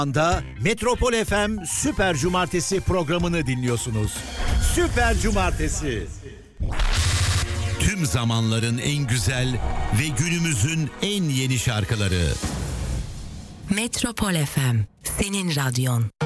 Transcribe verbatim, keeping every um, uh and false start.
anda Metropol F M Süper Cumartesi programını dinliyorsunuz. Süper Cumartesi. Tüm zamanların en güzel ve günümüzün en yeni şarkıları. Metropol F M, senin radyon.